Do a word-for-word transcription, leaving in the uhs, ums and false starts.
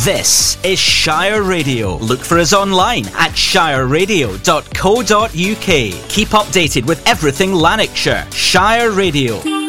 This is Shire Radio. Look for us online at shire radio dot co dot uk. Keep updated with everything Lanarkshire. Shire Radio.